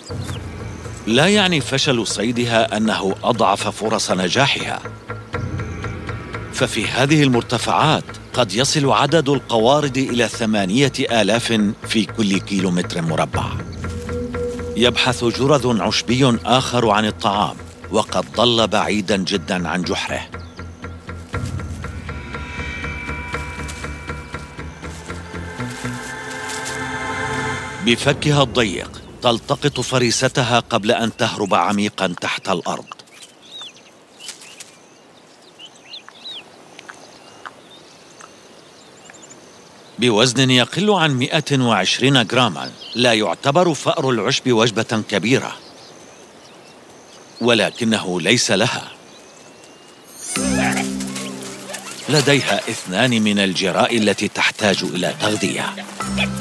لا يعني فشل صيدها أنه أضعف فرص نجاحها، ففي هذه المرتفعات قد يصل عدد القوارض إلى 8,000 في كل كيلومتر مربع. يبحث جرذ عشبي آخر عن الطعام، وقد ظل بعيداً جداً عن جحره. بفكها الضيق تلتقط فريستها قبل أن تهرب عميقاً تحت الأرض. بوزن يقل عن 120 جراما، لا يعتبر فأر العشب وجبة كبيرة، ولكنه ليس لها. لديها 2 من الجراء التي تحتاج إلى تغذية.